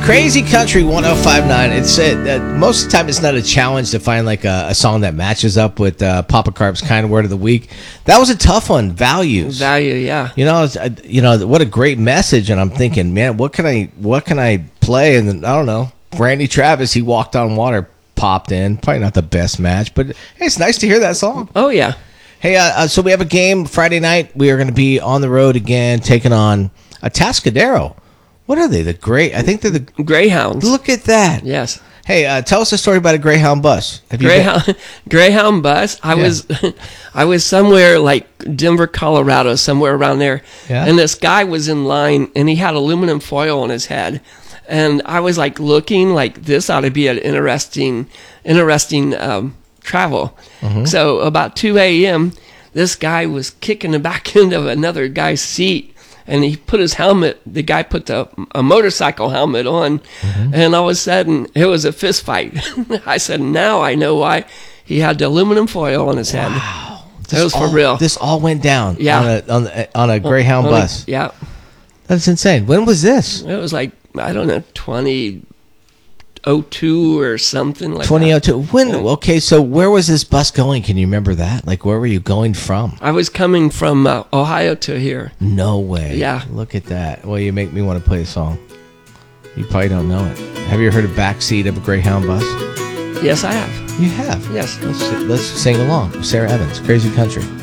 Crazy Country 1059. It's most of the time it's not a challenge to find like a song that matches up with Papa Carp's kind of word of the week. That was a tough one. Values. Value, yeah. What a great message. And I'm thinking, man, what can I play? And then, I don't know. Randy Travis, He Walked on Water popped in. Probably not the best match, but hey, it's nice to hear that song. Oh yeah. Hey, so we have a game Friday night. We are going to be on the road again, taking on Atascadero. What are they? I think they're the Greyhounds. Look at that. Yes. Hey, tell us a story about a Greyhound bus. Greyhound bus. I was somewhere like Denver, Colorado, somewhere around there. Yeah. And this guy was in line, and he had aluminum foil on his head. And I was like looking like this ought to be an interesting travel. Mm-hmm. So about 2 a.m., this guy was kicking the back end of another guy's seat. And he put his helmet, the guy put a motorcycle helmet on, mm-hmm. and all of a sudden, it was a fist fight. I said, now I know why he had the aluminum foil on his head. Wow. That was for real. This all went down on a Greyhound bus. Yeah. That's insane. When was this? It was like, I don't know, 2002 or something like 2002. that. When? Okay, so where was this bus going? Can you remember that? Like, where were you going from? I was coming from Ohio to here. No way. Yeah. Look at that. Well, you make me want to play a song. You probably don't know it. Have you heard of Backseat of a Greyhound Bus? Yes, I have. You have? Yes. Let's sing along. Sarah Evans, Crazy Country.